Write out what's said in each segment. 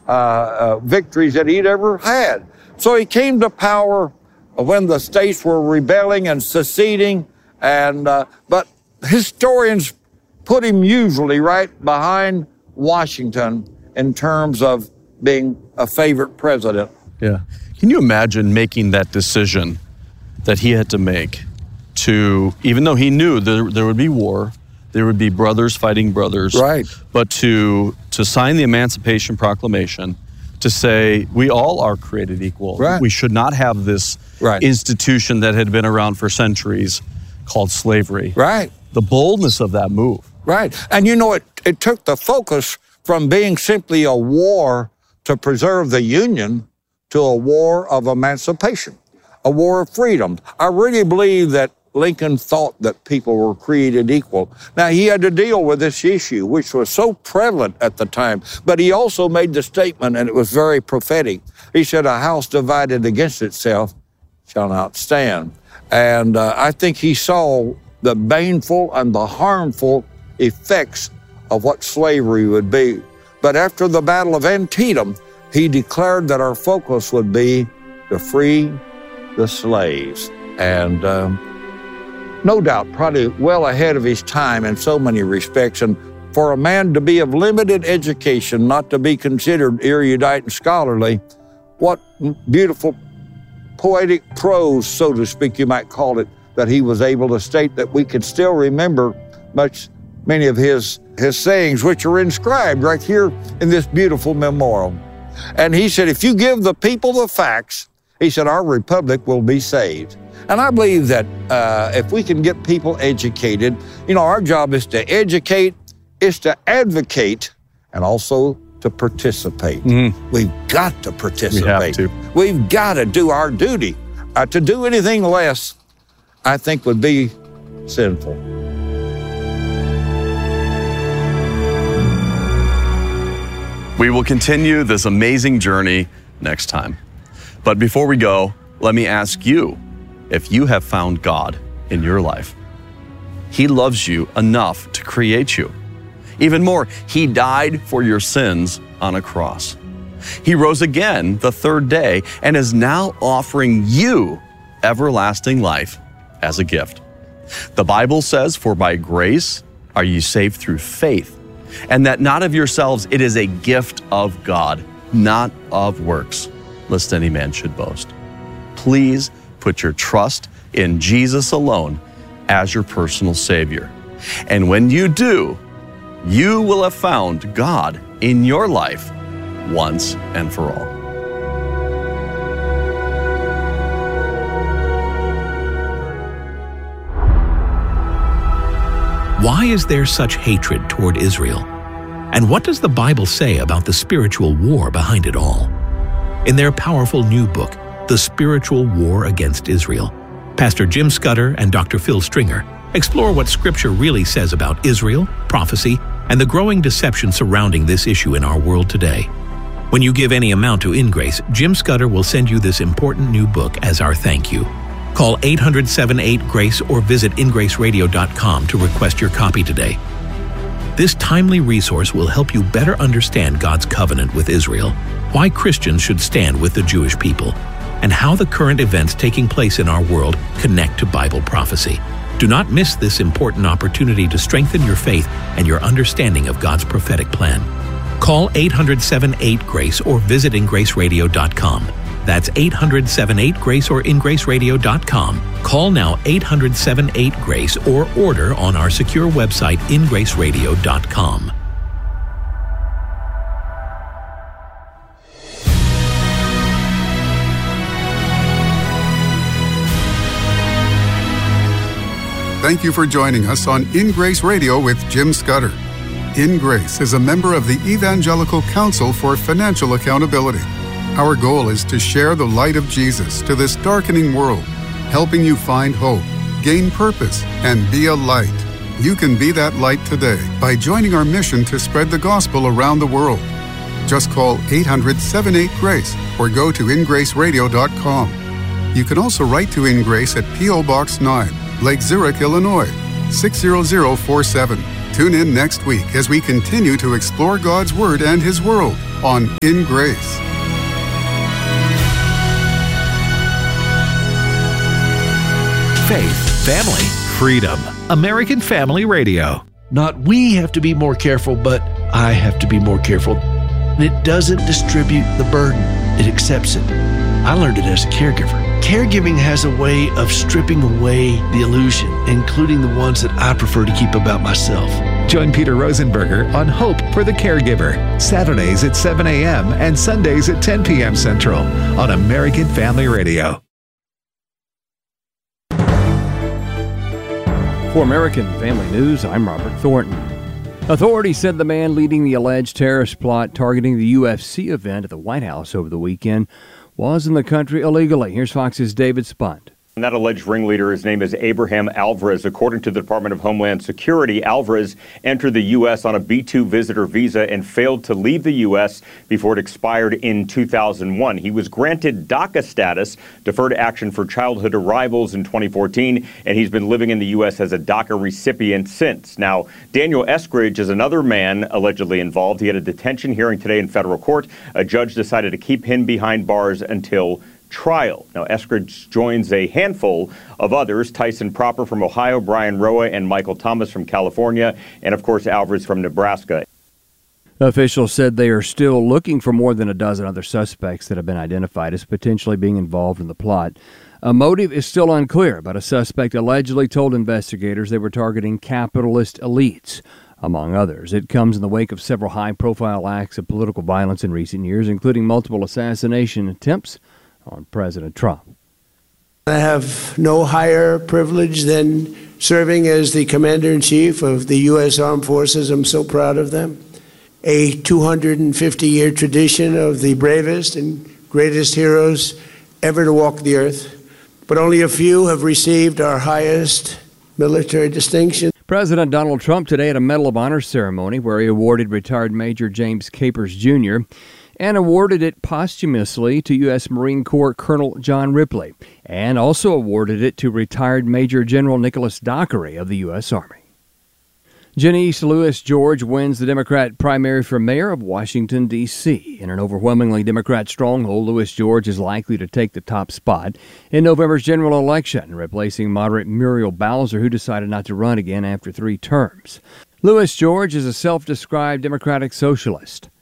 victories that he'd ever had. So he came to power when the states were rebelling and seceding, but historians put him usually right behind Washington in terms of being a favorite president. Yeah. Can you imagine making that decision that he had to make to, even though he knew there would be war, there would be brothers fighting brothers, right? But to sign the Emancipation Proclamation, to say we all are created equal. Right. We should not have this institution that had been around for centuries called slavery. Right. The boldness of that move. Right. And you know, it took the focus from being simply a war to preserve the Union to a war of emancipation, a war of freedom. I really believe that Lincoln thought that people were created equal. Now, he had to deal with this issue, which was so prevalent at the time, but he also made the statement, and it was very prophetic. He said, "A house divided against itself shall not stand." And I think he saw the baneful and the harmful effects of what slavery would be. But after the Battle of Antietam, he declared that our focus would be to free the slaves. And no doubt, probably well ahead of his time in so many respects. And for a man to be of limited education, not to be considered erudite and scholarly, what beautiful poetic prose, so to speak, you might call it, that he was able to state, that we could still remember many of his sayings, which are inscribed right here in this beautiful memorial. And he said, if you give the people the facts, he said, our republic will be saved. And I believe that if we can get people educated, you know, our job is to educate, is to advocate, and also to participate. Mm-hmm. We've got to participate. We have to. We've got to do our duty. To do anything less, I think, would be sinful. We will continue this amazing journey next time. But before we go, let me ask you if you have found God in your life. He loves you enough to create you. Even more, He died for your sins on a cross. He rose again the third day and is now offering you everlasting life as a gift. The Bible says, "For by grace are you saved through faith, and that not of yourselves, it is a gift of God, not of works, lest any man should boast." Please put your trust in Jesus alone as your personal Savior. And when you do, you will have found God in your life once and for all. Why is there such hatred toward Israel? And what does the Bible say about the spiritual war behind it all? In their powerful new book, The Spiritual War Against Israel, Pastor Jim Scudder and Dr. Phil Stringer explore what Scripture really says about Israel, prophecy, and the growing deception surrounding this issue in our world today. When you give any amount to InGrace, Jim Scudder will send you this important new book as our thank you. Call 800-78-GRACE or visit ingraceradio.com to request your copy today. This timely resource will help you better understand God's covenant with Israel, why Christians should stand with the Jewish people, and how the current events taking place in our world connect to Bible prophecy. Do not miss this important opportunity to strengthen your faith and your understanding of God's prophetic plan. Call 800-78-GRACE or visit ingraceradio.com. That's 800-78-GRACE or ingraceradio.com. Call now 800-78-GRACE or order on our secure website ingraceradio.com. Thank you for joining us on In Grace Radio with Jim Scudder. In Grace is a member of the Evangelical Council for Financial Accountability. Our goal is to share the light of Jesus to this darkening world, helping you find hope, gain purpose, and be a light. You can be that light today by joining our mission to spread the gospel around the world. Just call 800-78-GRACE or go to ingraceradio.com. You can also write to In Grace at P.O. Box 9, Lake Zurich, Illinois, 60047, tune in next week as we continue to explore God's Word and His world on In Grace. Faith, family, freedom. American Family Radio. Not we have to be more careful, but I have to be more careful. It doesn't distribute the burden. It accepts it. I learned it as a caregiver. Caregiving has a way of stripping away the illusion, including the ones that I prefer to keep about myself. Join Peter Rosenberger on Hope for the Caregiver, Saturdays at 7 a.m. and Sundays at 10 p.m. Central on American Family Radio. For American Family News, I'm Robert Thornton. Authorities said the man leading the alleged terrorist plot targeting the UFC event at the White House over the weekend was in the country illegally. Here's Fox's David Spunt. And that alleged ringleader, his name is Abraham Alvarez. According to the Department of Homeland Security, Alvarez entered the U.S. on a B-2 visitor visa and failed to leave the U.S. before it expired in 2001. He was granted DACA status, deferred action for childhood arrivals, in 2014, and he's been living in the U.S. as a DACA recipient since. Now, Daniel Eskridge is another man allegedly involved. He had a detention hearing today in federal court. A judge decided to keep him behind bars until trial. Now, Eskridge joins a handful of others, Tyson Proper from Ohio, Brian Roa, and Michael Thomas from California, and of course Alvarez from Nebraska. Officials said they are still looking for more than a dozen other suspects that have been identified as potentially being involved in the plot. A motive is still unclear, but a suspect allegedly told investigators they were targeting capitalist elites, among others. It comes in the wake of several high-profile acts of political violence in recent years, including multiple assassination attempts on President Trump. I have no higher privilege than serving as the Commander-in-Chief of the U.S. Armed Forces. I'm so proud of them. A 250-year tradition of the bravest and greatest heroes ever to walk the earth. But only a few have received our highest military distinction. President Donald Trump today at a Medal of Honor ceremony where he awarded retired Major James Capers Jr. and awarded it posthumously to U.S. Marine Corps Colonel John Ripley, and also awarded it to retired Major General Nicholas Dockery of the U.S. Army. Janice Lewis George wins the Democrat primary for mayor of Washington, D.C. In an overwhelmingly Democrat stronghold, Lewis George is likely to take the top spot in November's general election, replacing moderate Muriel Bowser, who decided not to run again after 3 terms. Lewis George is a self-described Democratic socialist.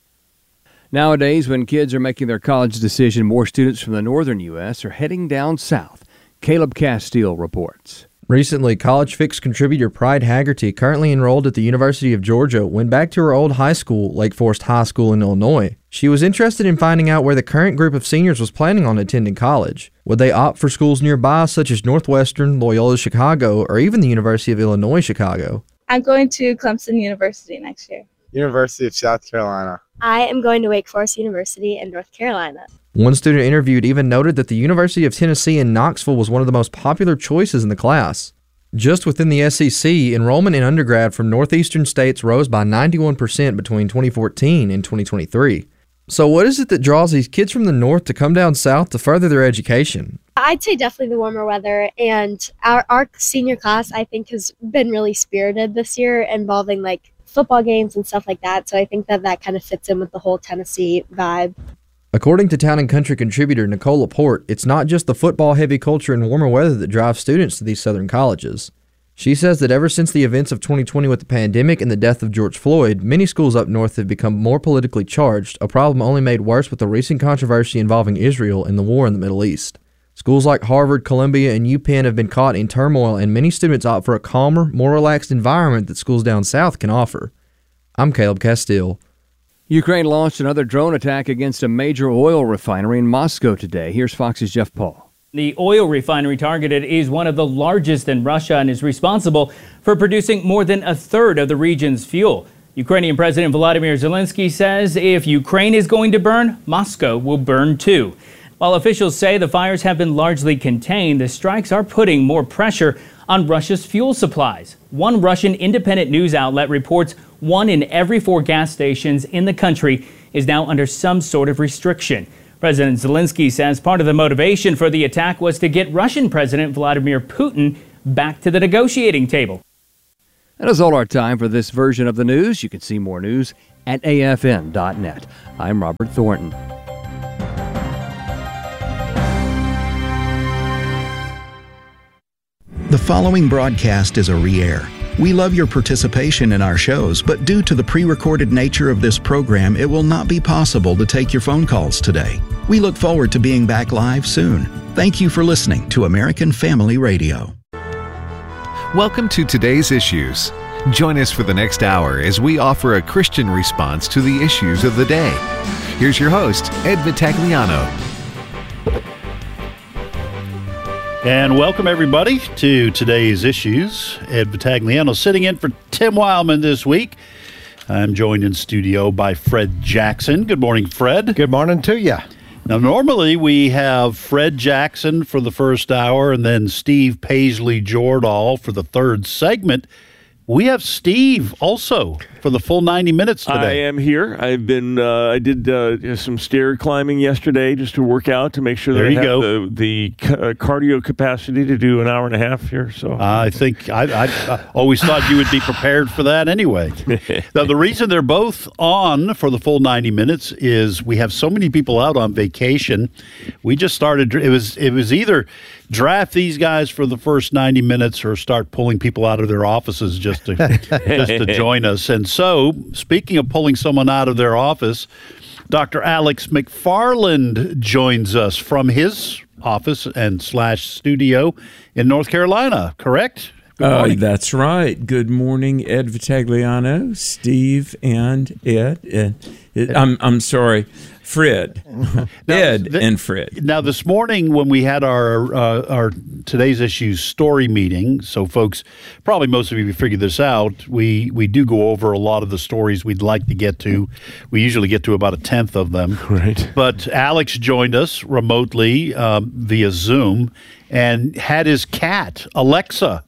Nowadays, when kids are making their college decision, more students from the northern U.S. are heading down south. Caleb Castile reports. Recently, College Fix contributor Pride Haggerty, currently enrolled at the University of Georgia, went back to her old high school, Lake Forest High School in Illinois. She was interested in finding out where the current group of seniors was planning on attending college. Would they opt for schools nearby, such as Northwestern, Loyola Chicago, or even the University of Illinois Chicago? I'm going to Clemson University next year. University of South Carolina. I am going to Wake Forest University in North Carolina. One student interviewed even noted that the University of Tennessee in Knoxville was one of the most popular choices in the class. Just within the SEC, enrollment in undergrad from northeastern states rose by 91% between 2014 and 2023. So what is it that draws these kids from the north to come down south to further their education? I'd say definitely the warmer weather, and our senior class, I think, has been really spirited this year, involving like football games and stuff like that. So I think that kind of fits in with the whole Tennessee vibe. According to Town & Country contributor Nicole Laporte, it's not just the football-heavy culture and warmer weather that drives students to these southern colleges. She says that ever since the events of 2020 with the pandemic and the death of George Floyd, many schools up north have become more politically charged, a problem only made worse with the recent controversy involving Israel and the war in the Middle East. Schools like Harvard, Columbia, and UPenn have been caught in turmoil, and many students opt for a calmer, more relaxed environment that schools down south can offer. I'm Caleb Castile. Ukraine launched another drone attack against a major oil refinery in Moscow today. Here's Fox's Jeff Paul. The oil refinery targeted is one of the largest in Russia and is responsible for producing more than a third of the region's fuel. Ukrainian President Volodymyr Zelensky says if Ukraine is going to burn, Moscow will burn too. While officials say the fires have been largely contained, the strikes are putting more pressure on Russia's fuel supplies. One Russian independent news outlet reports 1 in every 4 gas stations in the country is now under some sort of restriction. President Zelensky says part of the motivation for the attack was to get Russian President Vladimir Putin back to the negotiating table. That is all our time for this version of the news. You can see more news at afn.net. I'm Robert Thornton. The following broadcast is a re-air. We love your participation in our shows, but due to the pre-recorded nature of this program, it will not be possible to take your phone calls today. We look forward to being back live soon. Thank you for listening to American Family Radio. Welcome to Today's Issues. Join us for the next hour as we offer a Christian response to the issues of the day. Here's your host, Ed Vitagliano. And welcome, everybody, to Today's Issues. Ed Vitagliano sitting in for Tim Wildman this week. I'm joined in studio by Fred Jackson. Good morning, Fred. Good morning to you. Now, normally we have Fred Jackson for the first hour and then Steve Paisley Jordahl for the third segment. We have Steve also for the full 90 minutes today. I am here. I've been. I did some stair climbing yesterday just to work out to make sure that I have the cardio capacity to do an hour and a half here. So I think I always thought you would be prepared for that anyway. Now, the reason they're both on for the full 90 minutes is we have so many people out on vacation. We just started. It was either draft these guys for the first 90 minutes or start pulling people out of their offices just to join us. And so, speaking of pulling someone out of their office, Dr. Alex McFarland joins us from his office and / studio in North Carolina, correct? That's right. Good morning, Ed Vitagliano, Steve, and Ed. I'm sorry, Fred. Ed and Fred. Now, this morning when we had our Today's Issues story meeting, so folks, probably most of you figured this out, we do go over a lot of the stories we'd like to get to. We usually get to about a tenth of them. Right. But Alex joined us remotely via Zoom and had his cat, Alexa,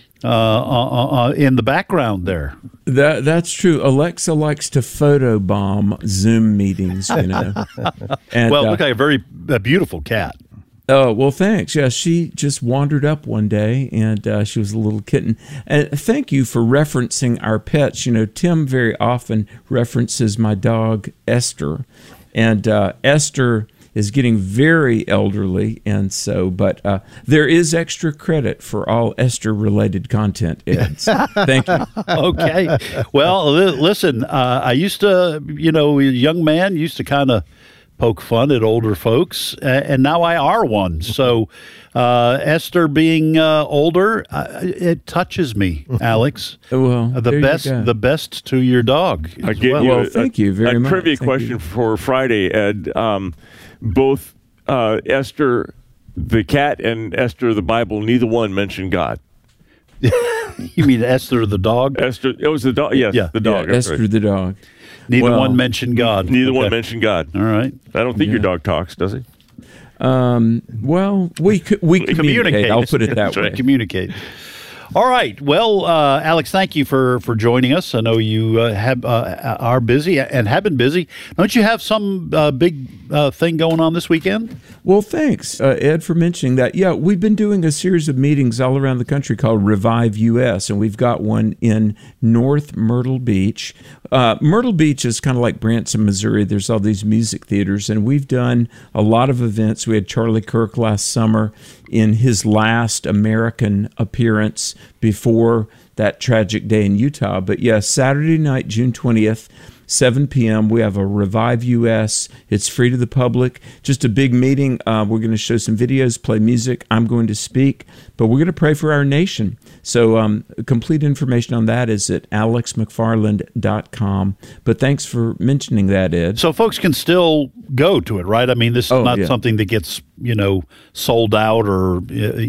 in the background there. That's true. Alexa likes to photobomb Zoom meetings, you know. And, well, look like a very beautiful cat. Oh, well, thanks. Yeah, she just wandered up one day, and she was a little kitten. And thank you for referencing our pets. You know, Tim very often references my dog, Esther. And Esther is getting very elderly, and so, but there is extra credit for all Esther-related content, Ed. So thank you. Okay. Well, listen, I used to, a young man used to kind of poke fun at older folks, and now I are one. So Esther being older, it touches me, Alex. Well, the best to your dog. Well, thank you very much. A trivia question for Friday, Ed. Both Esther the cat and Esther the Bible, neither one mentioned God. You mean Esther the dog? Esther, it was the dog. Yes, yeah. The dog. Yeah, Esther right. the dog. Neither one mentioned God. Neither one mentioned God. All right. I don't think your dog talks, does he? Well, we communicate. I'll put it that way. Communicate. All right. Well, Alex, thank you for joining us. I know you are busy and have been busy. Don't you have some big thing going on this weekend? Well, thanks, Ed, for mentioning that. Yeah, we've been doing a series of meetings all around the country called Revive US, and we've got one in North Myrtle Beach. Myrtle Beach is kind of like Branson, Missouri. There's all these music theaters, and we've done a lot of events. We had Charlie Kirk last summer in his last American appearance before that tragic day in Utah. But yes, Saturday night, June 20th, 7 p.m., we have a Revive US. It's free to the public. Just a big meeting. We're going to show some videos, play music. I'm going to speak, but we're going to pray for our nation. So complete information on that is at alexmcfarland.com. But thanks for mentioning that, Ed. So folks can still go to it, right? I mean, this is not something that gets, sold out or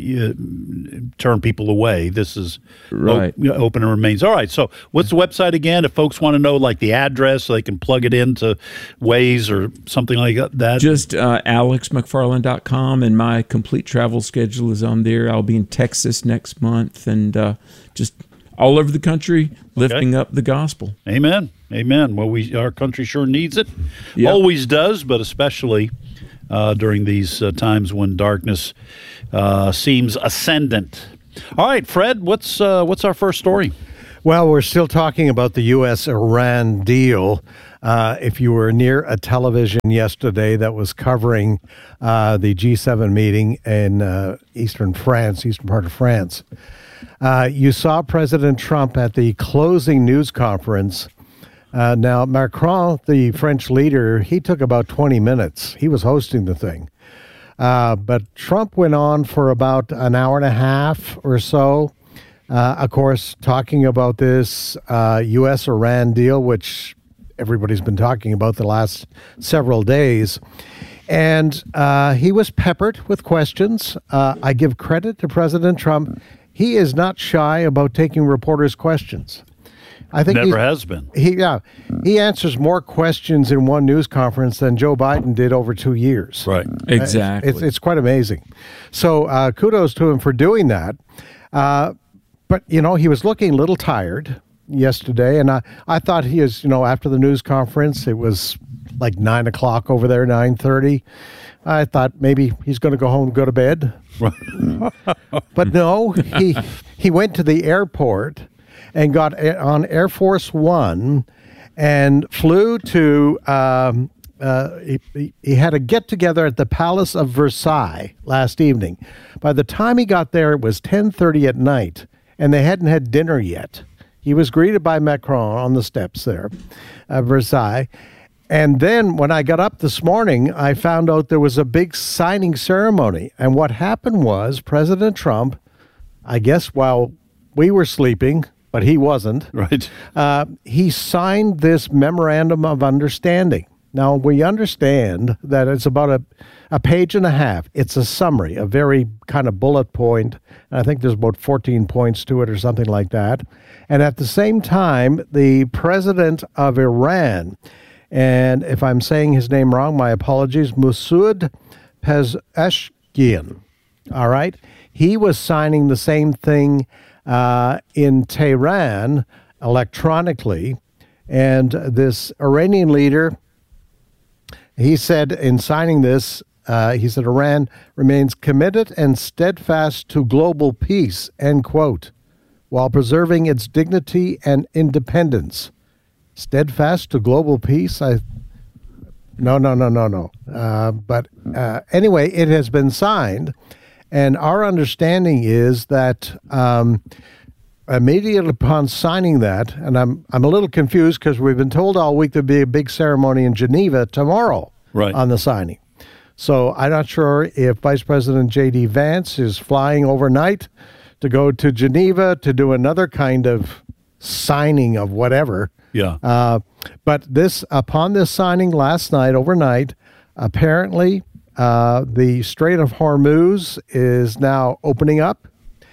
turn people away. This is right. Open and remains. All right. So what's the website again? If folks want to know, like, the address so they can plug it into Waze or something like that? Just alexmcfarland.com, and my complete travel schedule is on there. I'll be in Texas next month and just all over the country lifting up the gospel. Amen. Amen. Well, our country sure needs it. Yep. Always does, but especially during these times when darkness seems ascendant. All right, Fred, what's our first story? Well, we're still talking about the U.S.-Iran deal. If you were near a television yesterday that was covering the G7 meeting in eastern part of France, you saw President Trump at the closing news conference. Now, Macron, the French leader, he took about 20 minutes. He was hosting the thing. But Trump went on for about an hour and a half or so. Of course, talking about this U.S.-Iran deal, which everybody's been talking about the last several days. And he was peppered with questions. I give credit to President Trump. He is not shy about taking reporters' questions. I think never has been. He answers more questions in one news conference than Joe Biden did over 2 years. Right. Exactly. It's quite amazing. So kudos to him for doing that. But, he was looking a little tired yesterday, and I thought he was, after the news conference, it was like 9 o'clock over there, 9:30. I thought maybe he's going to go home and go to bed. Right. But no, he went to the airport and got on Air Force One and flew to, he had a get-together at the Palace of Versailles last evening. By the time he got there, it was 10:30 at night, and they hadn't had dinner yet. He was greeted by Macron on the steps there at Versailles. And then when I got up this morning, I found out there was a big signing ceremony. And what happened was President Trump, I guess while we were sleeping, but he wasn't, right? He signed this memorandum of understanding. Now, we understand that it's about a page and a half. It's a summary, a very kind of bullet point. And I think there's about 14 points to it or something like that. And at the same time, the president of Iran, and if I'm saying his name wrong, my apologies, Masoud Pezeshkian, all right? He was signing the same thing in Tehran electronically. And this Iranian leader, he said in signing this, he said, Iran remains committed and steadfast to global peace, end quote, while preserving its dignity and independence. Steadfast to global peace? No. But anyway, it has been signed, and our understanding is that immediately upon signing that, and I'm a little confused because we've been told all week there'd be a big ceremony in Geneva tomorrow on the signing. So I'm not sure if Vice President J.D. Vance is flying overnight to go to Geneva to do another kind of signing of whatever. Yeah. But upon this signing last night, overnight, apparently the Strait of Hormuz is now opening up,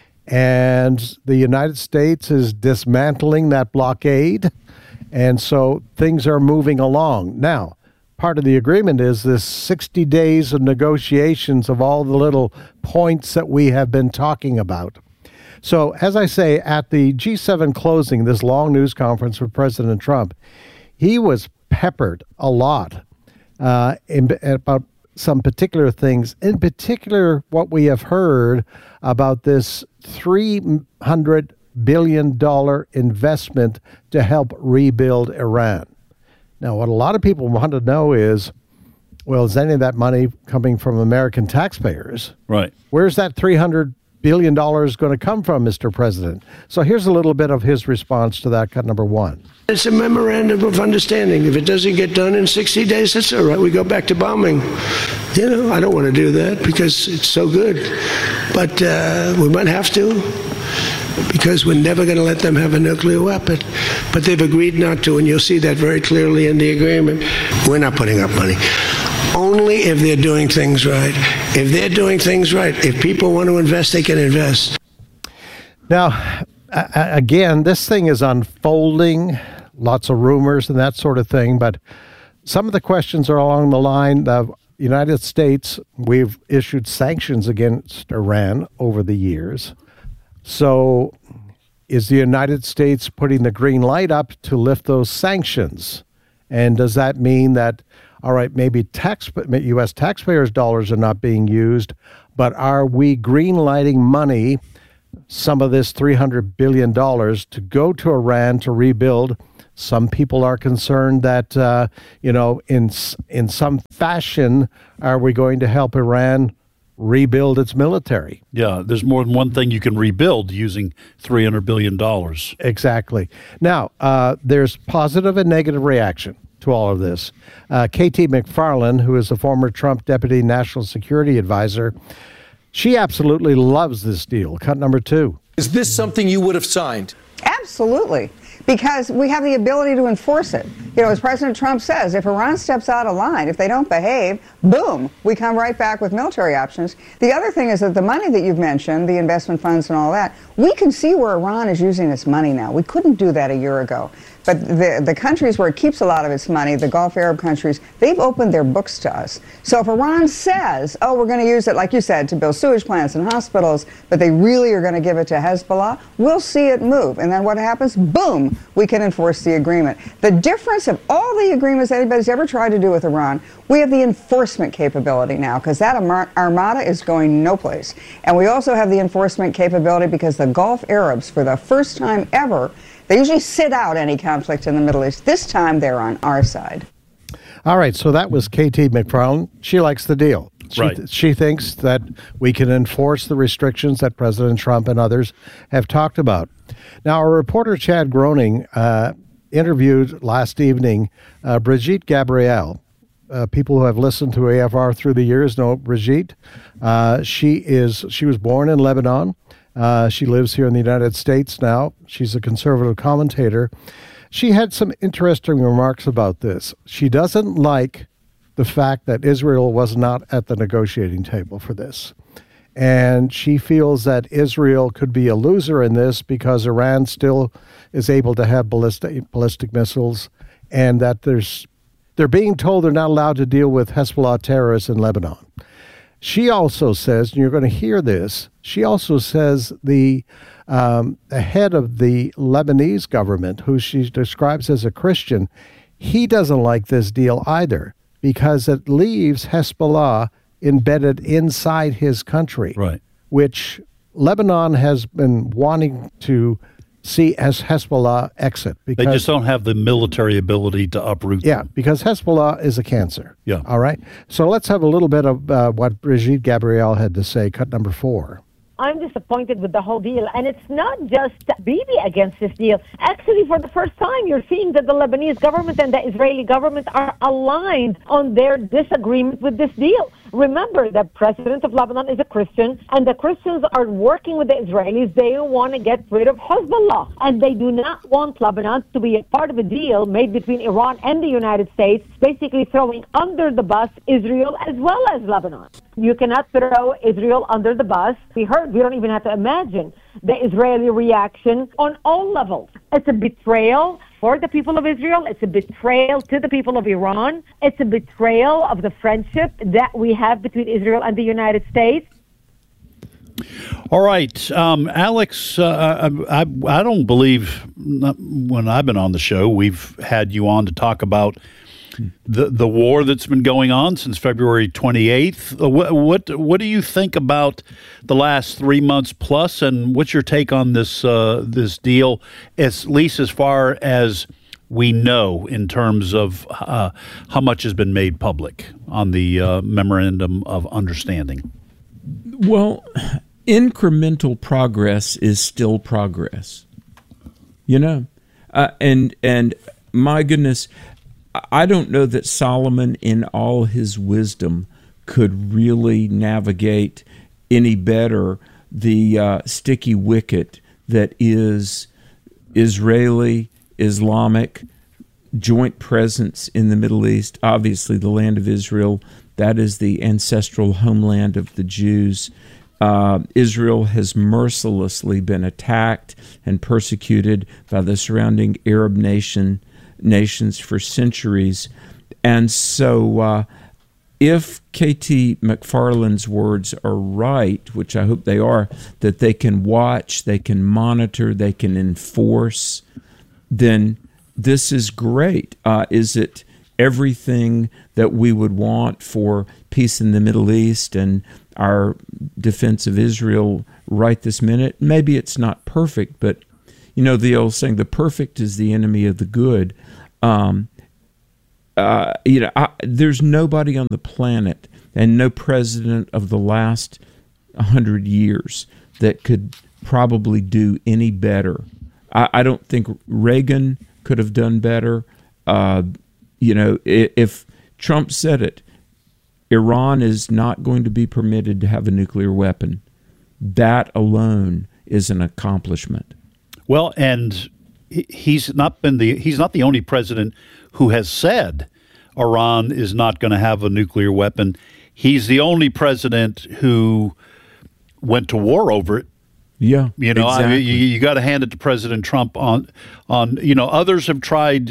and the United States is dismantling that blockade, and so things are moving along. Now, part of the agreement is this 60 days of negotiations of all the little points that we have been talking about. So, as I say, at the G7 closing, this long news conference with President Trump, he was peppered a lot about some particular things, in particular what we have heard about this $300 billion investment to help rebuild Iran. Now, what a lot of people want to know is, well, is any of that money coming from American taxpayers? Right. Where's that $300 billion going to come from, Mr. President? So here's a little bit of his response to that, cut number one. It's a memorandum of understanding. If it doesn't get done in 60 days, that's all right. We go back to bombing. I don't want to do that because it's so good. But we might have to, because we're never going to let them have a nuclear weapon. But they've agreed not to, and you'll see that very clearly in the agreement. We're not putting up money. Only if they're doing things right. If they're doing things right, if people want to invest, they can invest. Now, again, this thing is unfolding, lots of rumors and that sort of thing, but some of the questions are along the line of United States. We've issued sanctions against Iran over the years. So is the United States putting the green light up to lift those sanctions? And does that mean that, all right, maybe U.S. taxpayers' dollars are not being used, but are we green lighting money some of this $300 billion to go to Iran to rebuild. Some people are concerned that, in some fashion, are we going to help Iran rebuild its military? Yeah, there's more than one thing you can rebuild using $300 billion. Exactly. Now, there's positive and negative reaction to all of this. KT McFarland, who is a former Trump Deputy National Security Advisor, she absolutely loves this deal. Cut number 2. Is this something you would have signed? Absolutely, because we have the ability to enforce it. As President Trump says, if Iran steps out of line, if they don't behave, boom, we come right back with military options. The other thing is that the money that you've mentioned, the investment funds and all that, we can see where Iran is using its money now. We couldn't do that a year ago. But the countries where it keeps a lot of its money, the Gulf Arab countries, they've opened their books to us. So if Iran says, we're going to use it, like you said, to build sewage plants and hospitals, but they really are going to give it to Hezbollah, we'll see it move. And then what happens? Boom, we can enforce the agreement. The difference of all the agreements anybody's ever tried to do with Iran, we have the enforcement capability now, because that armada is going no place. And we also have the enforcement capability because the Gulf Arabs, for the first time ever, they usually sit out any conflict in the Middle East. This time, they're on our side. All right, so that was KT McFarland. She likes the deal. She thinks that we can enforce the restrictions that President Trump and others have talked about. Now, our reporter Chad Groening interviewed last evening Brigitte Gabriel. People who have listened to AFR through the years know Brigitte. She was born in Lebanon. She lives here in the United States now. She's a conservative commentator. She had some interesting remarks about this. She doesn't like the fact that Israel was not at the negotiating table for this. And she feels that Israel could be a loser in this because Iran still is able to have ballistic missiles, and that they're being told they're not allowed to deal with Hezbollah terrorists in Lebanon. She also says, and you're going to hear this, she also says the head of the Lebanese government, who she describes as a Christian, he doesn't like this deal either because it leaves Hezbollah embedded inside his country, which Lebanon has been wanting to see as Hezbollah exit. Because they just don't have the military ability to uproot them. Yeah, because Hezbollah is a cancer. Yeah. All right. So let's have a little bit of what Brigitte Gabriel had to say, cut number 4. I'm disappointed with the whole deal. And it's not just Bibi against this deal. Actually, for the first time, you're seeing that the Lebanese government and the Israeli government are aligned on their disagreement with this deal. Remember, the president of Lebanon is a Christian, and the Christians are working with the Israelis. They want to get rid of Hezbollah, and they do not want Lebanon to be a part of a deal made between Iran and the United States, basically throwing under the bus Israel as well as Lebanon. You cannot throw Israel under the bus. We don't even have to imagine the Israeli reaction on all levels. It's a betrayal for the people of Israel. It's a betrayal to the people of Iran. It's a betrayal of the friendship that we have between Israel and the United States. All right, Alex, I don't believe when I've been on the show, we've had you on to talk about the war that's been going on since February 28th. What do you think about the last 3 months plus, and what's your take on this this deal, at least as far as we know in terms of how much has been made public on the Memorandum of Understanding? Well, incremental progress is still progress, and my goodness, I don't know that Solomon in all his wisdom could really navigate any better the sticky wicket that is Israeli, Islamic joint presence in the Middle East. Obviously, the land of Israel, that is the ancestral homeland of the Jews. Israel has mercilessly been attacked and persecuted by the surrounding Arab nations for centuries. And so if KT McFarland's words are right, which I hope they are, that they can watch, they can monitor, they can enforce, then this is great. Is it everything that we would want for peace in the Middle East? And our defense of Israel right this minute. Maybe it's not perfect, but the old saying, the perfect is the enemy of the good. There's nobody on the planet and no president of the last 100 years that could probably do any better. I don't think Reagan could have done better. If Trump said it, Iran is not going to be permitted to have a nuclear weapon. That alone is an accomplishment. Well, and he's not the only president who has said Iran is not going to have a nuclear weapon. He's the only president who went to war over it. Yeah, exactly. You got to hand it to President Trump on others have tried,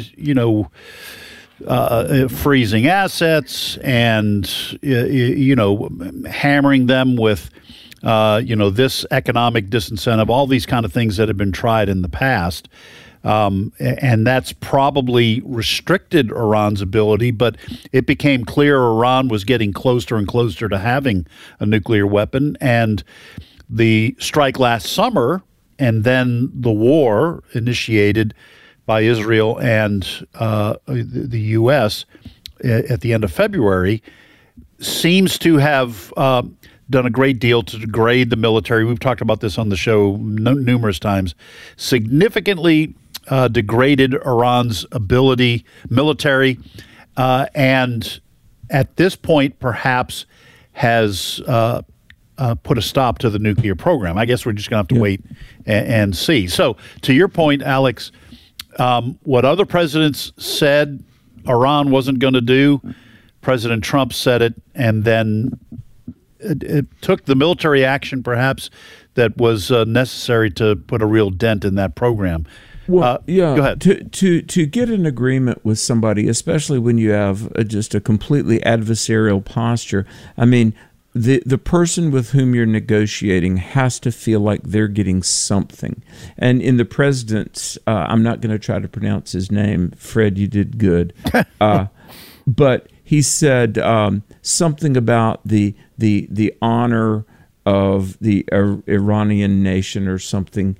freezing assets and, hammering them with, this economic disincentive, all these kind of things that have been tried in the past. And that's probably restricted Iran's ability, but it became clear Iran was getting closer and closer to having a nuclear weapon. And the strike last summer and then the war initiated by Israel and the U.S. At the end of February seems to have done a great deal to degrade the military. We've talked about this on the show numerous times. Significantly degraded Iran's military, and at this point perhaps has put a stop to the nuclear program. I guess we're just going to have to wait and see. So to your point, Alex, what other presidents said Iran wasn't going to do, President Trump said it, and then it took the military action perhaps that was necessary to put a real dent in that program. Well, go ahead. To get an agreement with somebody, especially when you have just a completely adversarial posture, I mean, the person with whom you're negotiating has to feel like they're getting something. And in the president's, I'm not going to try to pronounce his name. Fred, you did good. But he said something about the honor of the Iranian nation or something.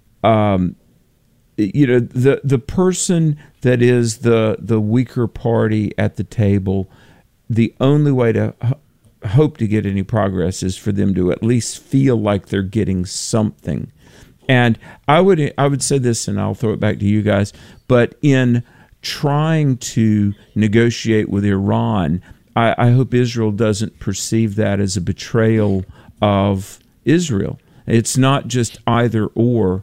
The person that is the weaker party at the table, the only way to hope to get any progress is for them to at least feel like they're getting something. And I would say this, and I'll throw it back to you guys, but in trying to negotiate with Iran, I hope Israel doesn't perceive that as a betrayal of Israel. It's not just either or,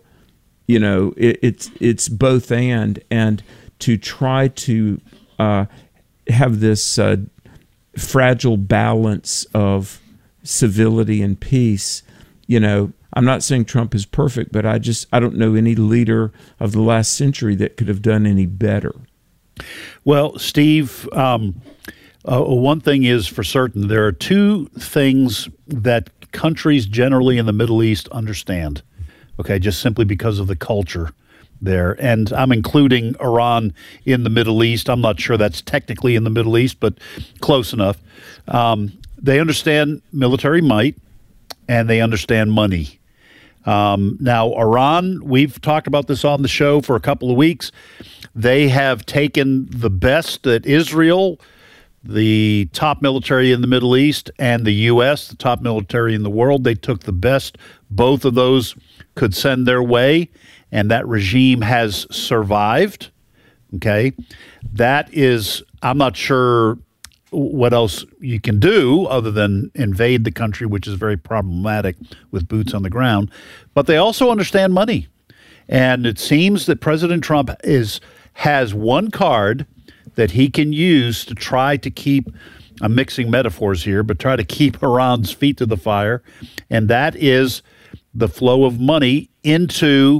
it's both and to try to have this fragile balance of civility and peace. I'm not saying Trump is perfect, but I don't know any leader of the last century that could have done any better. Well, Steve, one thing is for certain, there are two things that countries generally in the Middle East understand, okay, just simply because of the culture there. And I'm including Iran in the Middle East. I'm not sure that's technically in the Middle East, but close enough. They understand military might, and they understand money. Now, Iran, we've talked about this on the show for a couple of weeks. They have taken the best that Israel, the top military in the Middle East, and the U.S., the top military in the world, they took the best both of those could send their way, and that regime has survived. Okay? That is, I'm not sure what else you can do other than invade the country, which is very problematic with boots on the ground. But they also understand money. And it seems that President Trump has one card that he can use to try to keep, I'm mixing metaphors here, but try to keep Iran's feet to the fire. And that is the flow of money into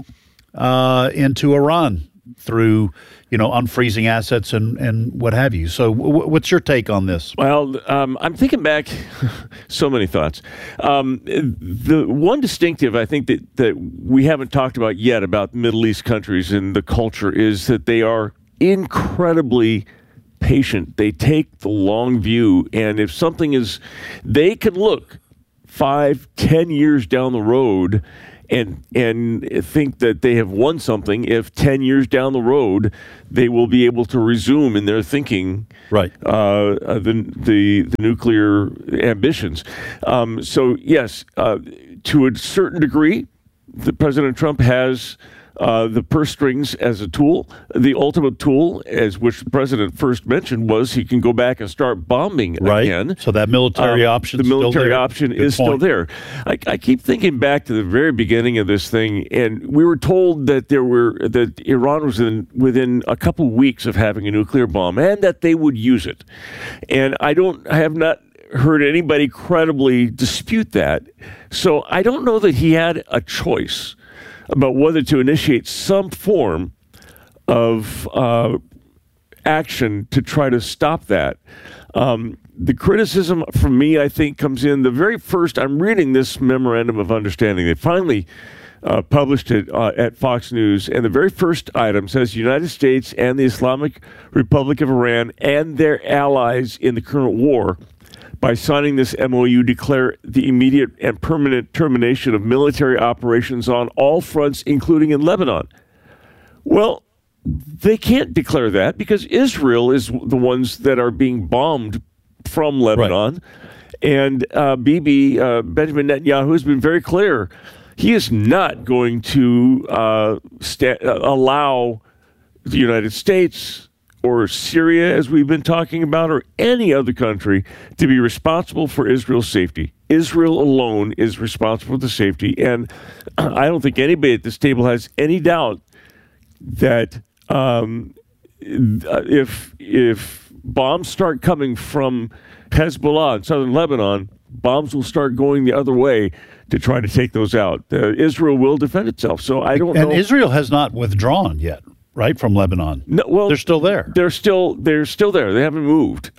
Iran through, unfreezing assets and what have you. So what's your take on this? Well, I'm thinking back, so many thoughts. The one distinctive I think that we haven't talked about yet about Middle East countries and the culture is that they are incredibly patient. They take the long view, and if something is, they can look 5, 10 years down the road and think that they have won something if 10 years down the road they will be able to resume in their thinking the nuclear ambitions. So yes, to a certain degree, President Trump has the purse strings as a tool. The ultimate tool, as which the president first mentioned, was he can go back and start bombing again. So that military option, is still there. I keep thinking back to the very beginning of this thing, and we were told that Iran was within a couple weeks of having a nuclear bomb, and that they would use it. And I have not heard anybody credibly dispute that. So I don't know that he had a choice about whether to initiate some form of action to try to stop that. The criticism from me, I think, comes in the very first. I'm reading this memorandum of understanding. They finally published it at Fox News, and the very first item says the United States and the Islamic Republic of Iran and their allies in the current war, by signing this MOU, declare the immediate and permanent termination of military operations on all fronts, including in Lebanon. Well, they can't declare that because Israel is the ones that are being bombed from Lebanon. Right. And Benjamin Netanyahu has been very clear. He is not going to allow the United States or Syria, as we've been talking about, or any other country to be responsible for Israel's safety. Israel alone is responsible for the safety. And I don't think anybody at this table has any doubt that if bombs start coming from Hezbollah in southern Lebanon, bombs will start going the other way to try to take those out. Israel will defend itself. So I don't know. And Israel has not withdrawn yet. Right, from Lebanon. No, well, they're still there. They're still there. They haven't moved.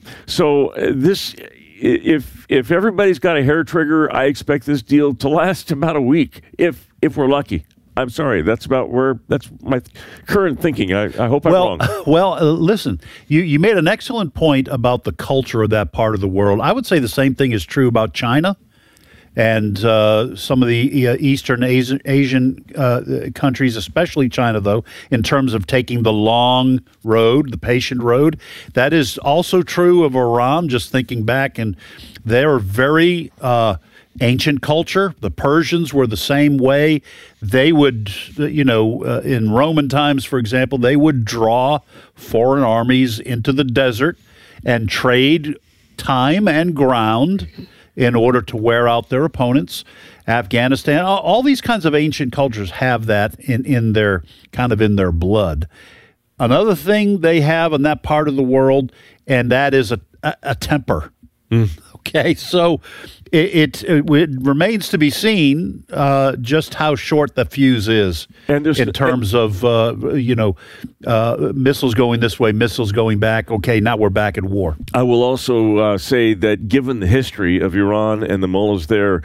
If everybody's got a hair trigger, I expect this deal to last about a week, if we're lucky. I'm sorry. That's my current thinking. I hope I'm wrong. Well, listen, you made an excellent point about the culture of that part of the world. I would say the same thing is true about China. And some of the Eastern Asian countries, especially China, though, in terms of taking the long road, the patient road. That is also true of Iran, just thinking back. And they're very ancient culture. The Persians were the same way. They would, in Roman times, for example, they would draw foreign armies into the desert and trade time and ground in order to wear out their opponents. Afghanistan, all these kinds of ancient cultures have that in their blood. Another thing they have in that part of the world, and that is a temper. Okay, so it remains to be seen just how short the fuse is in terms of missiles going this way, missiles going back. Okay, now we're back at war. I will also say that given the history of Iran and the mullahs there,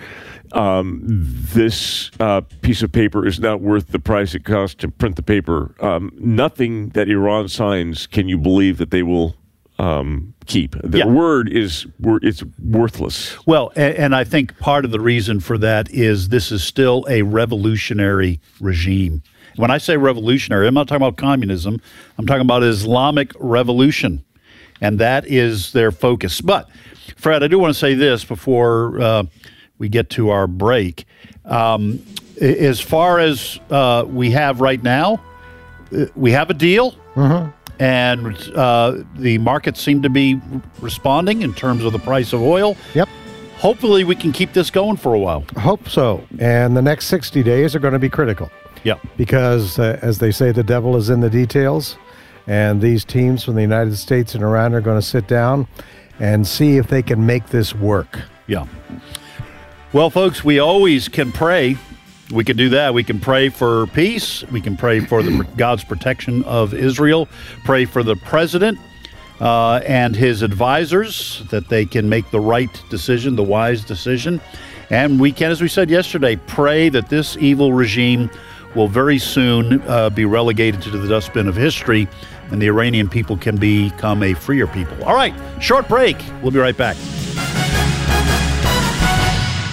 this piece of paper is not worth the price it costs to print the paper. Nothing that Iran signs can you believe that they will keep. The word it's worthless. Well, and I think part of the reason for that is this is still a revolutionary regime. When I say revolutionary, I'm not talking about communism. I'm talking about Islamic revolution, and that is their focus. But, Fred, I do want to say this before we get to our break. As far as we have right now, we have a deal. Mm-hmm. And the markets seem to be responding in terms of the price of oil. Yep. Hopefully we can keep this going for a while. Hope so. And the next 60 days are going to be critical. Yep. Because, as they say, the devil is in the details. And these teams from the United States and Iran are going to sit down and see if they can make this work. Yeah. Well, folks, we always can pray. We can do that. We can pray for peace. We can pray for God's protection of Israel. Pray for the president and his advisors that they can make the right decision, the wise decision. And we can, as we said yesterday, pray that this evil regime will very soon be relegated to the dustbin of history and the Iranian people can become a freer people. All right, short break. We'll be right back.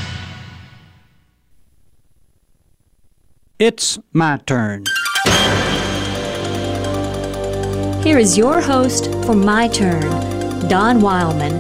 It's my turn. Here is your host for My Turn, Don Wildman.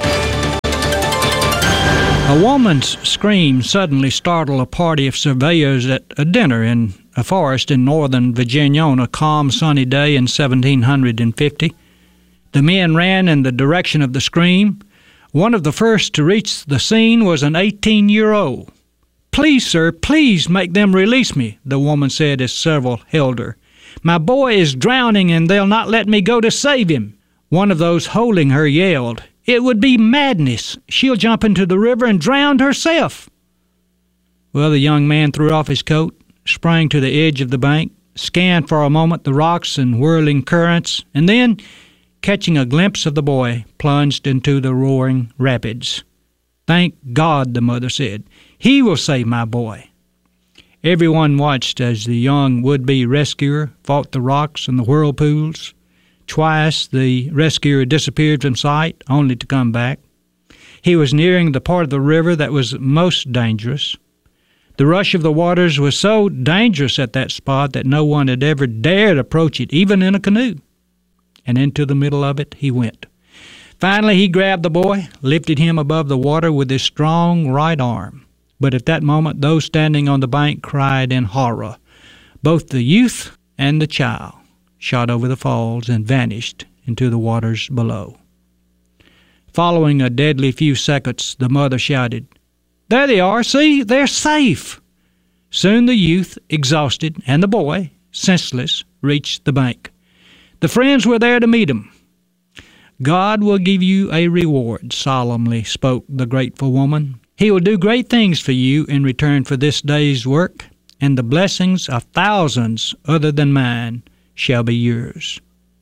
A woman's scream suddenly startled a party of surveyors at a dinner in a forest in northern Virginia on a calm, sunny day in 1750. The men ran in the direction of the scream. One of the first to reach the scene was an 18-year-old. "Please, sir, please make them release me," the woman said as several held her. "My boy is drowning and they'll not let me go to save him." One of those holding her yelled, "It would be madness. She'll jump into the river and drown herself." Well, the young man threw off his coat, sprang to the edge of the bank, scanned for a moment the rocks and whirling currents, and then, catching a glimpse of the boy, plunged into the roaring rapids. "Thank God," the mother said. "He will save my boy." Everyone watched as the young would-be rescuer fought the rocks and the whirlpools. Twice the rescuer disappeared from sight, only to come back. He was nearing the part of the river that was most dangerous. The rush of the waters was so dangerous at that spot that no one had ever dared approach it, even in a canoe. And into the middle of it he went. Finally he grabbed the boy, lifted him above the water with his strong right arm. But at that moment those standing on the bank cried in horror. Both the youth and the child shot over the falls and vanished into the waters below. Following a deadly few seconds, the mother shouted, "There they are, see, they're safe!" Soon the youth, exhausted, and the boy, senseless, reached the bank. The friends were there to meet him. "God will give you a reward," solemnly spoke the grateful woman. "He will do great things for you in return for this day's work, and the blessings of thousands other than mine shall be yours."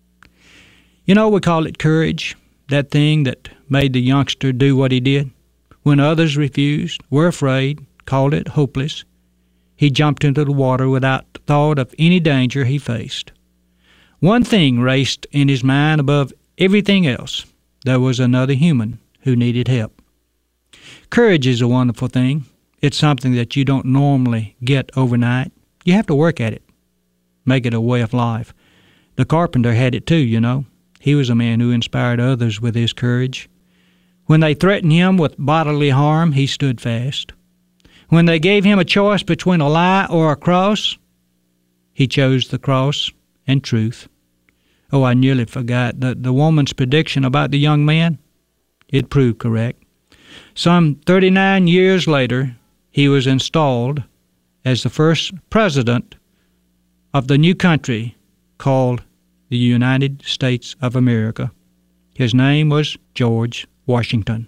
You know, we call it courage, that thing that made the youngster do what he did. When others refused, were afraid, called it hopeless, he jumped into the water without thought of any danger he faced. One thing raced in his mind above everything else. There was another human who needed help. Courage is a wonderful thing. It's something that you don't normally get overnight. You have to work at it. Make it a way of life. The carpenter had it too, you know. He was a man who inspired others with his courage. When they threatened him with bodily harm, he stood fast. When they gave him a choice between a lie or a cross, he chose the cross and truth. Oh, I nearly forgot that the woman's prediction about the young man, it proved correct. Some 39 years later, he was installed as the first president of the new country called the United States of America. His name was George Washington.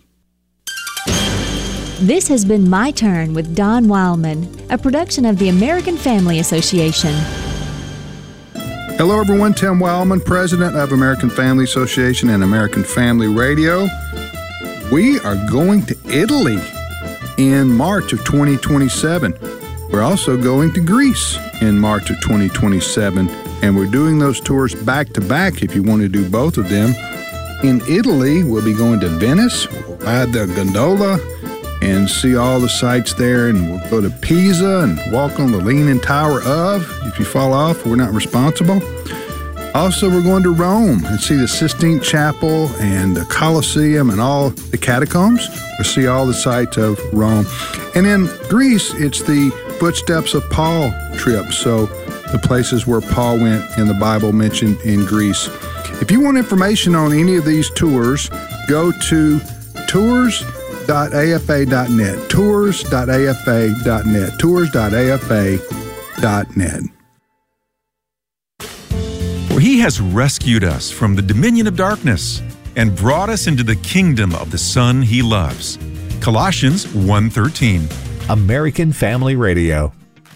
This has been My Turn with Don Wildman, a production of the American Family Association. Hello, everyone. Tim Wildman, president of American Family Association and American Family Radio. We are going to Italy in March of 2027. We're also going to Greece in March of 2027, and we're doing those tours back-to-back if you want to do both of them. In Italy, we'll be going to Venice, we'll ride the gondola and see all the sights there, and we'll go to Pisa and walk on the Leaning Tower of. If you fall off, we're not responsible. Also, we're going to Rome and see the Sistine Chapel and the Colosseum and all the catacombs. We'll see all the sights of Rome. And in Greece, it's the Footsteps of Paul trip, so the places where Paul went in the Bible mentioned in Greece. If you want information on any of these tours, go to tours.afa.net, tours.afa.net, tours.afa.net. For he has rescued us from the dominion of darkness and brought us into the kingdom of the Son he loves. Colossians 1:13. American Family Radio.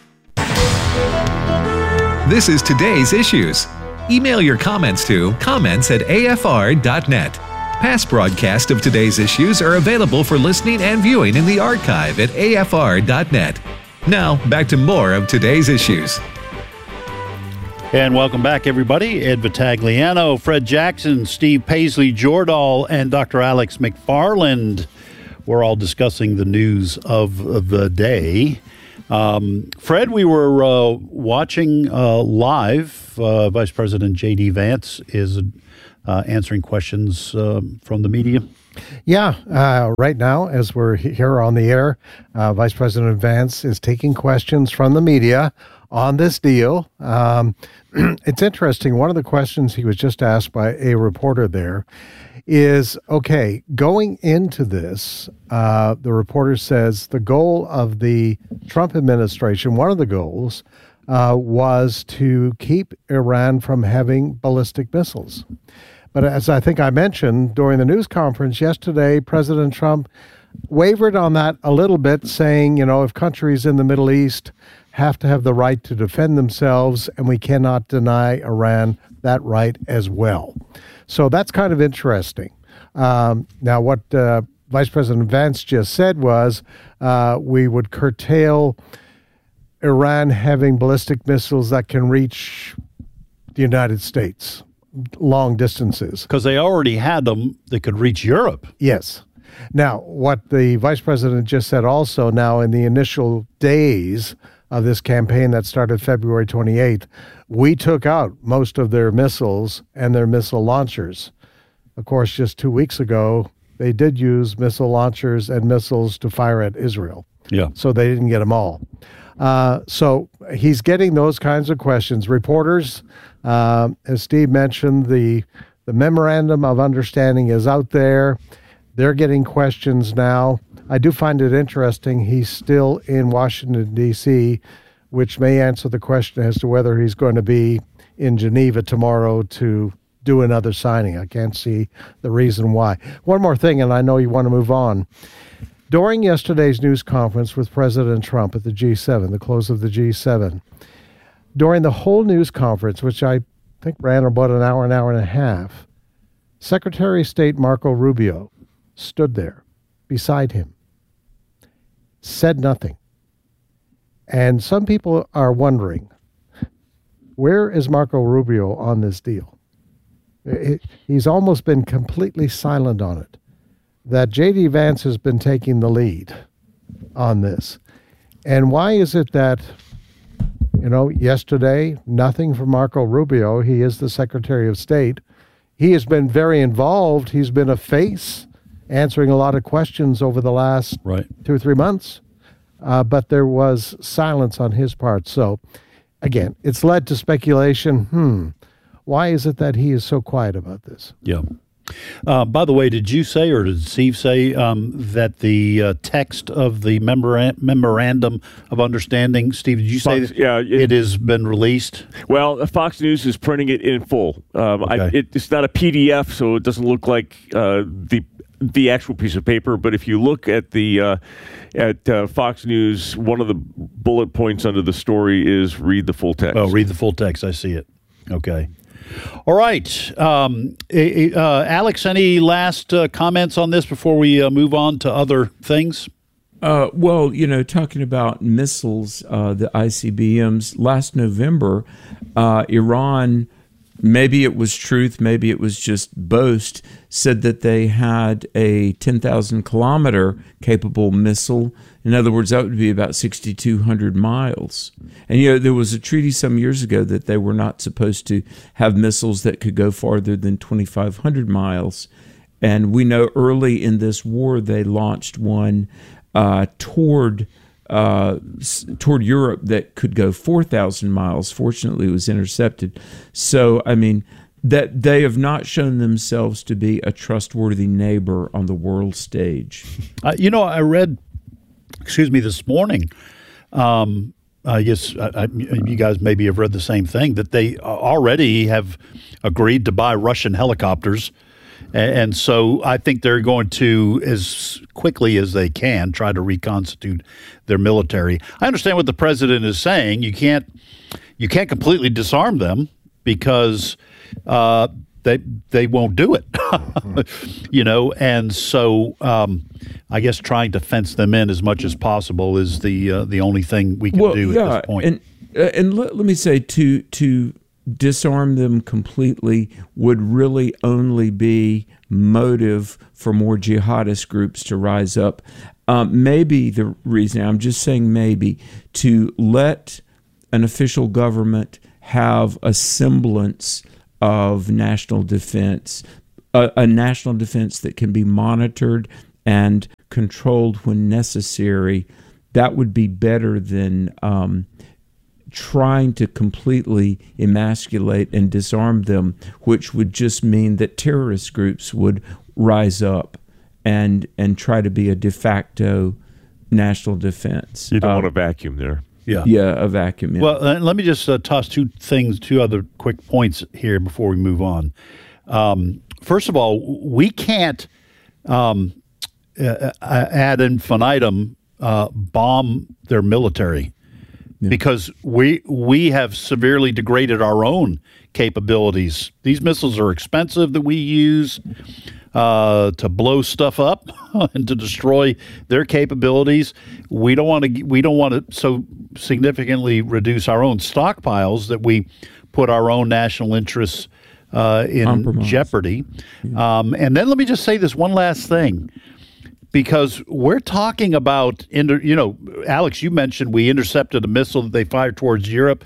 This is Today's Issues. Email your comments to comments@afr.net. Past broadcasts of Today's Issues are available for listening and viewing in the archive at afr.net. Now, back to more of Today's Issues. And welcome back, everybody. Ed Vitagliano, Fred Jackson, Steve Paisley-Jordahl, and Dr. Alex McFarland. We're all discussing the news of the day. Fred, we were watching live. Vice President J.D. Vance is answering questions from the media. Yeah, right now, as we're here on the air, Vice President Vance is taking questions from the media on this deal. It's interesting. One of the questions he was just asked by a reporter there is, okay, going into this, the reporter says the goal of the Trump administration, one of the goals, was to keep Iran from having ballistic missiles. But as I think I mentioned during the news conference yesterday, President Trump wavered on that a little bit, saying, if countries in the Middle East have to have the right to defend themselves, and we cannot deny Iran that right as well. So that's kind of interesting. Now, what Vice President Vance just said was we would curtail Iran having ballistic missiles that can reach the United States long distances. Because they already had them that could reach Europe. Yes. Now, what the Vice President just said also, now in the initial days of this campaign that started February 28th, we took out most of their missiles and their missile launchers. Of course, just 2 weeks ago, they did use missile launchers and missiles to fire at Israel. Yeah. So they didn't get them all. So he's getting those kinds of questions. Reporters, as Steve mentioned, the memorandum of understanding is out there. They're getting questions now. I do find it interesting he's still in Washington, D.C., which may answer the question as to whether he's going to be in Geneva tomorrow to do another signing. I can't see the reason why. One more thing, and I know you want to move on. During yesterday's news conference with President Trump at the G7, the close of the G7, during the whole news conference, which I think ran about an hour and a half, Secretary of State Marco Rubio stood there beside him, said nothing. And some people are wondering, where is Marco Rubio on this deal? He's almost been completely silent on it. That J.D. Vance has been taking the lead on this. And why is it that, yesterday, nothing from Marco Rubio? He is the Secretary of State. He has been very involved. He's been a face answering a lot of questions over the last 2 or 3 months. But there was silence on his part. So, again, it's led to speculation. Why is it that he is so quiet about this? Yeah. By the way, did you say, or did Steve say, that the text of the memorandum of understanding, Steve, did you say it has been released? Well, Fox News is printing it in full. Okay. It's not a PDF, so it doesn't look like the actual piece of paper. But if you look at the Fox News, one of the bullet points under the story is read the full text. Oh, read the full text. I see it. Okay. All right. Alex, any last comments on this before we move on to other things? Well, talking about missiles, the ICBMs, last November, Iran, maybe it was truth, maybe it was just boast, said that they had a 10,000-kilometer capable missile. In other words, that would be about 6,200 miles. And, there was a treaty some years ago that they were not supposed to have missiles that could go farther than 2,500 miles. And we know early in this war they launched one toward Europe that could go 4,000 miles. Fortunately, it was intercepted. So, that they have not shown themselves to be a trustworthy neighbor on the world stage. I read, this morning, I guess you guys maybe have read the same thing, that they already have agreed to buy Russian helicopters. And so I think they're going to, as quickly as they can, try to reconstitute their military. I understand what the president is saying. You can't completely disarm them because they won't do it, And so I guess trying to fence them in as much as possible is the only thing we can do at this point. And let me say to disarm them completely would really only be motive for more jihadist groups to rise up. Maybe the reason, I'm just saying maybe, to let an official government have a semblance of national defense, a national defense that can be monitored and controlled when necessary, that would be better than trying to completely emasculate and disarm them, which would just mean that terrorist groups would rise up and try to be a de facto national defense. You don't want a vacuum there. Yeah, a vacuum. Yeah. Well, let me just toss two other quick points here before we move on. First of all, we can't ad infinitum bomb their military because we have severely degraded our own capabilities. These missiles are expensive that we use to blow stuff up and to destroy their capabilities. We don't want to so significantly reduce our own stockpiles that we put our own national interests in jeopardy. And then let me just say this one last thing, because we're talking about, Alex, you mentioned we intercepted a missile that they fired towards Europe.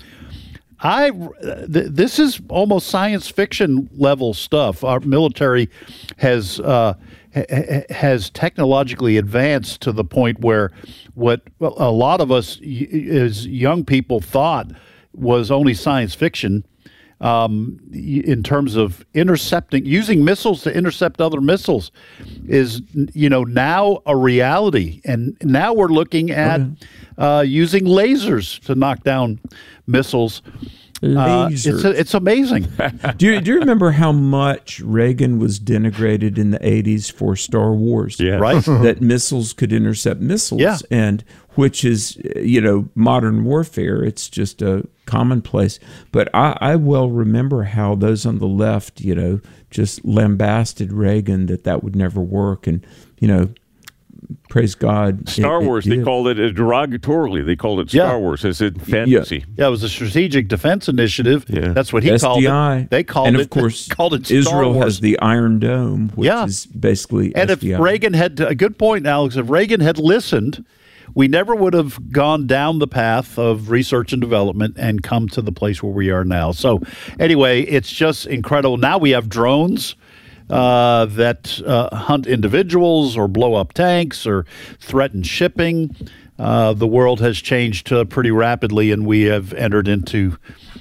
This is almost science fiction level stuff. Our military has technologically advanced to the point where what a lot of us as young people thought was only science fiction, in terms of using missiles to intercept other missiles, is now a reality. And now we're looking at using lasers to knock down missiles. It's amazing. Do you remember how much Reagan was denigrated in the 80s for Star Wars? Yeah. Right. That missiles could intercept missiles, and which is, modern warfare. It's just a commonplace. But I well remember how those on the left, just lambasted Reagan that would never work. And, praise God. Star Wars, they called it derogatorily. They called it Star Wars as in fantasy. Yeah, it was a Strategic Defense Initiative. Yeah. That's what he called it. They called and it. And of course, called it Israel Star Wars. has the Iron Dome, which is basically And SDI. if Reagan had, a good point, Alex, if Reagan had listened, we never would have gone down the path of research and development and come to the place where we are now. So anyway, it's just incredible. Now we have drones that hunt individuals or blow up tanks or threaten shipping. The world has changed pretty rapidly, and we have entered into.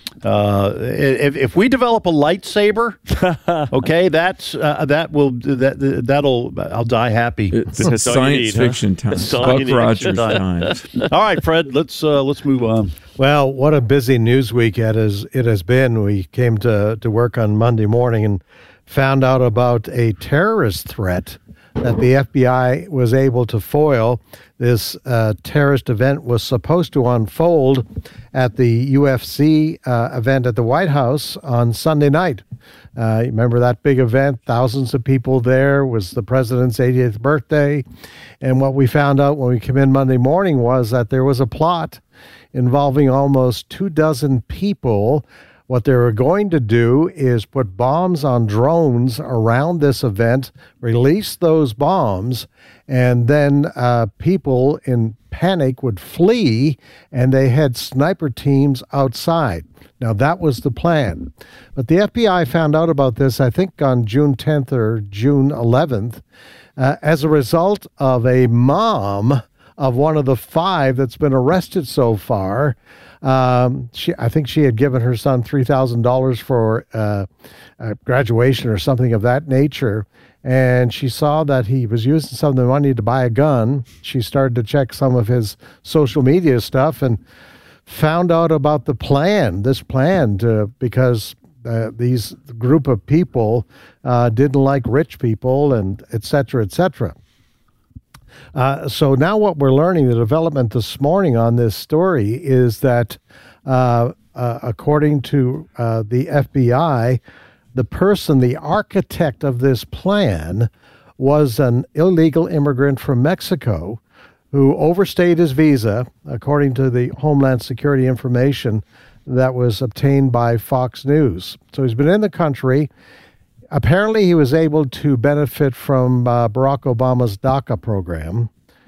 If we develop a lightsaber, okay, that'll I'll die happy. It's science fiction time. Buck Rogers time. All right, Fred, let's move on. Well, what a busy news week it has been. We came to work on Monday morning and found out about a terrorist threat that the FBI was able to foil. This terrorist event was supposed to unfold at the UFC event at the White House on Sunday night. Remember that big event? Thousands of people there. Was the president's 80th birthday. And what we found out when we came in Monday morning was that there was a plot involving almost 24 people. What they were going to do is put bombs on drones around this event, release those bombs, and then people in panic would flee, and they had sniper teams outside. Now, that was the plan. But the FBI found out about this, I think, on June 10th or June 11th, as a result of a mom of one of the 5 that's been arrested so far. I think she had given her son $3,000 for graduation or something of that nature, and she saw that he was using some of the money to buy a gun. She started to check some of his social media stuff and found out about this plan because these group of people didn't like rich people, and et cetera, et cetera. So now what we're learning, the development this morning on this story, is that according to the FBI, the architect of this plan was an illegal immigrant from Mexico who overstayed his visa, according to the Homeland Security information, that was obtained by Fox News. So he's been in the country. Apparently, he was able to benefit from Barack Obama's DACA program,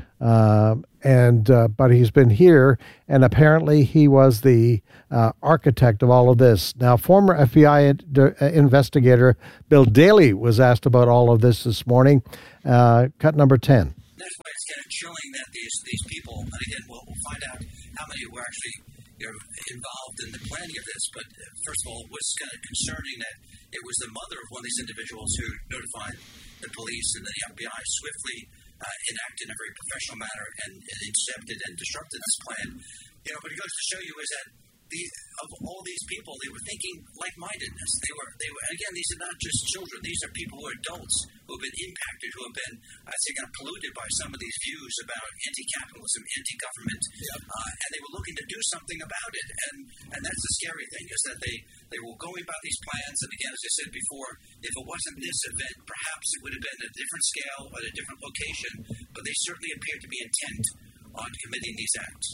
but he's been here, and apparently he was the architect of all of this. Now, former FBI investigator Bill Daley was asked about all of this morning. Cut number 10. That's why it's kind of chilling that these people, and again, we'll find out how many were actually involved in the planning of this, but first of all, it was kind of concerning that it was the mother of one of these individuals who notified the police, and then the FBI swiftly enacted in a very professional manner and intercepted and disrupted this plan. But it goes to show you is that of all these people, they were thinking like-mindedness. They were again, these are not just children. These are people who are adults who have been impacted, who have been, I think, polluted by some of these views about anti-capitalism, anti-government, and they were looking to do something about it. And that's the scary thing, is that they were going about these plans. And again, as I said before, if it wasn't this event, perhaps it would have been at a different scale, at a different location. But they certainly appeared to be intent on committing these acts.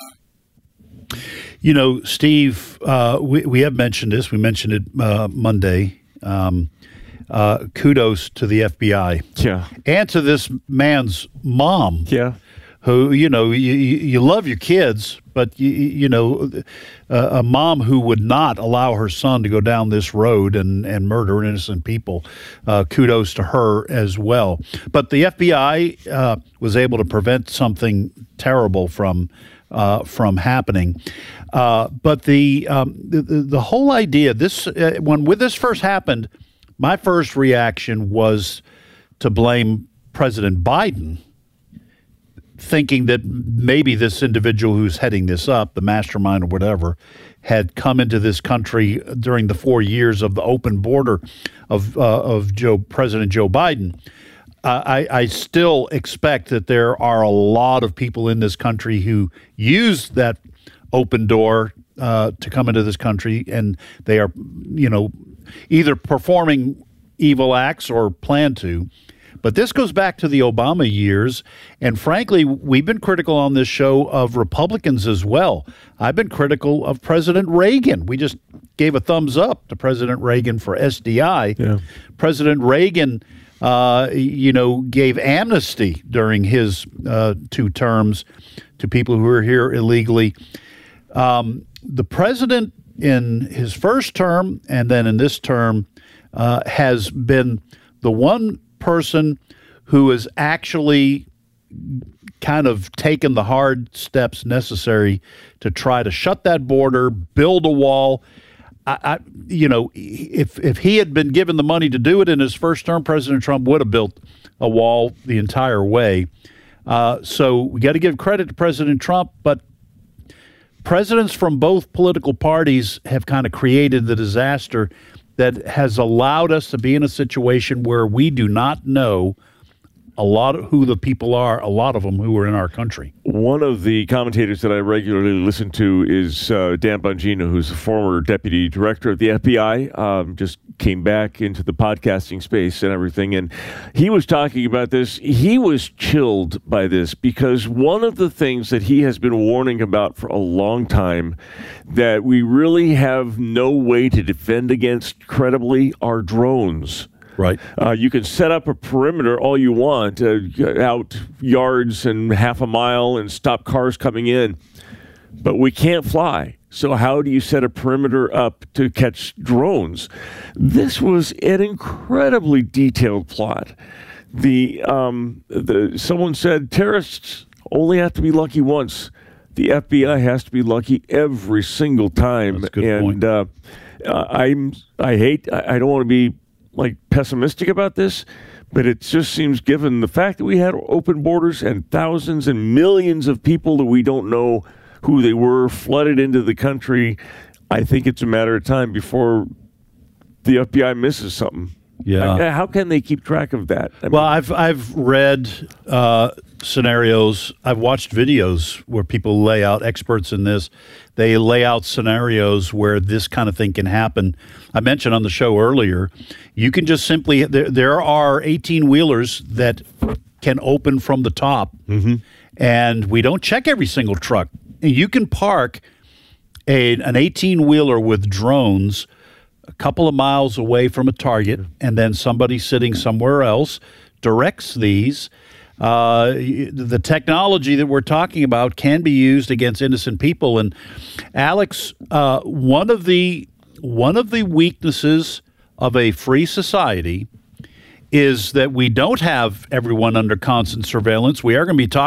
Steve, we have mentioned this. We mentioned it Monday. Kudos to the FBI. Yeah. And to this man's mom. Yeah. Who, you love your kids, but, a mom who would not allow her son to go down this road and murder innocent people, kudos to her as well. But the FBI was able to prevent something terrible from happening. But the whole idea, when this first happened, my first reaction was to blame President Biden, thinking that maybe this individual who's heading this up, the mastermind or whatever, had come into this country during the 4 years of the open border of President Joe Biden. I still expect that there are a lot of people in this country who use that open door to come into this country, and they are, either performing evil acts or plan to. But this goes back to the Obama years, and frankly, we've been critical on this show of Republicans as well. I've been critical of President Reagan. We just gave a thumbs up to President Reagan for SDI. Yeah. President Reagan gave amnesty during his 2 terms to people who were here illegally. The president in his first term and then in this term has been the one person who has actually kind of taken the hard steps necessary to try to shut that border, build a wall. If he had been given the money to do it in his first term, President Trump would have built a wall the entire way. So we got to give credit to President Trump, but presidents from both political parties have kind of created the disaster that has allowed us to be in a situation where we do not know a lot of who the people are, a lot of them who are in our country. One of the commentators that I regularly listen to is Dan Bongino, who's a former deputy director of the FBI, just came back into the podcasting space and everything, and he was talking about this. He was chilled by this because one of the things that he has been warning about for a long time that we really have no way to defend against credibly are drones. Right. You can set up a perimeter all you want, out yards and half a mile and stop cars coming in, but we can't fly. So how do you set a perimeter up to catch drones? This was an incredibly detailed plot. Someone said terrorists only have to be lucky once. The FBI has to be lucky every single time. That's a good point. I don't want to be pessimistic about this, but it just seems, given the fact that we had open borders and thousands and millions of people that we don't know who they were flooded into the country, I think it's a matter of time before the FBI misses something. Yeah. How can they keep track of that? I've read scenarios. I've watched videos where people lay out, experts in this, they lay out scenarios where this kind of thing can happen. I mentioned on the show earlier, you can just simply, there are 18-wheelers that can open from the top, and we don't check every single truck. You can park an 18-wheeler with drones a couple of miles away from a target, and then somebody sitting somewhere else directs these. The technology that we're talking about can be used against innocent people. And Alex, one of the weaknesses of a free society is that we don't have everyone under constant surveillance. We are going to be talking